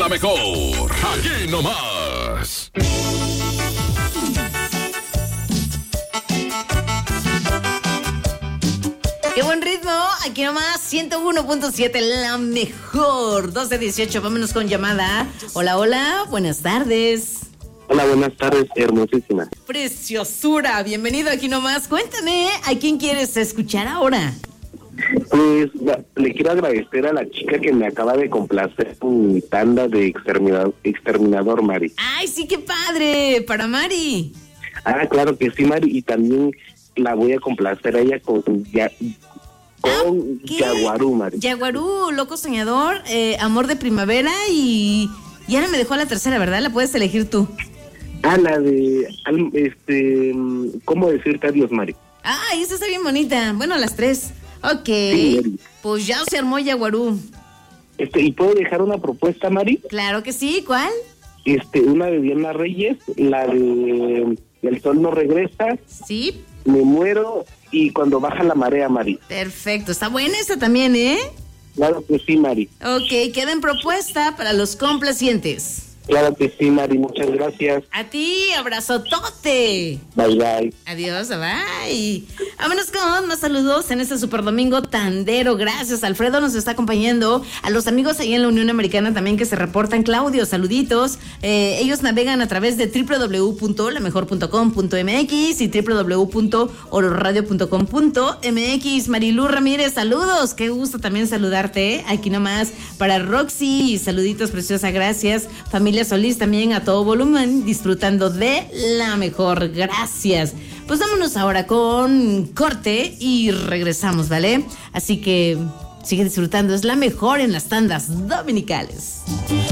la mejor. Aquí nomás. ¡Qué buen ritmo! Aquí nomás, 101.7, la mejor. 12:18, vámonos con llamada. Hola, hola, buenas tardes. Hola, buenas tardes, hermosísima. Preciosura, bienvenido aquí nomás. Cuéntame, ¿a quién quieres escuchar ahora? Pues le quiero agradecer a la chica que me acaba de complacer con mi tanda de exterminador, Mari. ¡Ay, sí, qué padre! Para Mari. Ah, claro que sí, Mari, y también la voy a complacer a ella con Yaguarú, Mari. Yaguarú, Loco Soñador, Amor de Primavera y ahora me dejó la tercera, ¿verdad? La puedes elegir tú. Ah, la de, ¿cómo decirte adiós, Mari? Ay, esa está bien bonita. Bueno, las tres. Ok, Sí, pues ya se armó Yaguarú. ¿Y puedo dejar una propuesta, Mari? Claro que sí, ¿cuál? Una de Diana Reyes, la de El sol no regresa, Sí, Me muero y Cuando baja la marea, Mari. perfecto. Está buena esa también, ¿eh? Claro que sí, Mari. Ok, queda en propuesta para los complacientes. Claro que sí, Mari, muchas gracias. A ti, abrazotote. Bye, bye. Adiós, bye. Vámonos con más saludos en este super domingo tandero. Gracias, Alfredo nos está acompañando. A los amigos ahí en la Unión Americana también que se reportan. Claudio, saluditos. Ellos navegan a través de www.lamejor.com.mx y www.ororadio.com.mx. Marilú Ramírez, saludos. Qué gusto también saludarte, ¿eh? Aquí nomás para Roxy. Saluditos, preciosa, gracias. Familia Solís también a todo volumen, disfrutando de la mejor. Gracias. Pues vámonos ahora con corte y regresamos, ¿vale? Así que sigue disfrutando, es la mejor en las tandas dominicales.